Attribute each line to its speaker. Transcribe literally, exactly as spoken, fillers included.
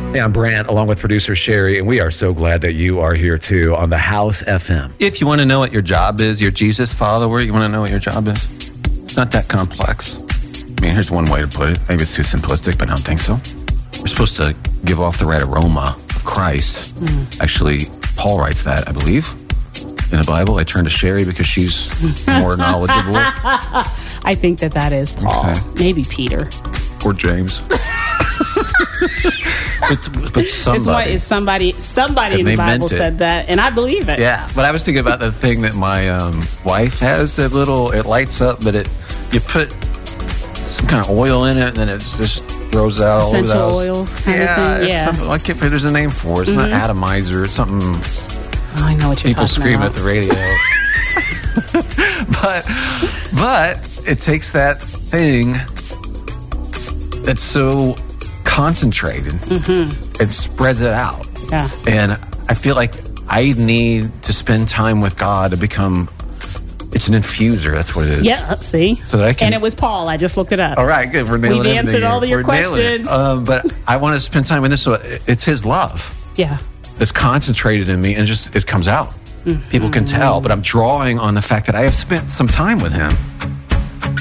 Speaker 1: Hey, I'm Brant, along with producer Sherry, and we are so glad that you are here too on the House F M.
Speaker 2: If you want to know what your job is, you're a Jesus follower, you want to know what your job is? It's not that complex. I mean, here's one way to put it. Maybe it's too simplistic, but I don't think so. We're supposed to give off the right aroma of Christ. Mm. Actually, Paul writes that, I believe, in the Bible. I turn to Sherry because she's more knowledgeable.
Speaker 3: I think that that is Paul. Okay. Maybe Peter.
Speaker 2: Or James. but, but somebody,
Speaker 3: it's somebody, somebody in the Bible said that, and I believe it.
Speaker 2: Yeah, but I was thinking about the thing that my um, wife has. That little, it lights up, but it you put some kind of oil in it, and then it just throws out all
Speaker 3: essential
Speaker 2: those
Speaker 3: oils. Kind
Speaker 2: yeah,
Speaker 3: of thing. Yeah.
Speaker 2: It's I can't. There's a name for it. It's mm-hmm. not atomizer. It's something.
Speaker 3: Oh, I know what you're
Speaker 2: people
Speaker 3: talking
Speaker 2: scream
Speaker 3: about.
Speaker 2: at the radio. but but it takes that thing that's so concentrated mm-hmm. and spreads it out.
Speaker 3: Yeah.
Speaker 2: And I feel like I need to spend time with God to become, it's an infuser. That's what it is.
Speaker 3: Yeah, let's see.
Speaker 2: So that I can,
Speaker 3: and it was Paul. I just looked it up.
Speaker 2: All right, good. We're nailing
Speaker 3: We've
Speaker 2: it.
Speaker 3: answered all of your
Speaker 2: We're
Speaker 3: questions.
Speaker 2: Um, but I want to spend time with this. So it's his love.
Speaker 3: Yeah.
Speaker 2: That's concentrated in me and just, it comes out. Mm-hmm. People can tell, but I'm drawing on the fact that I have spent some time with him.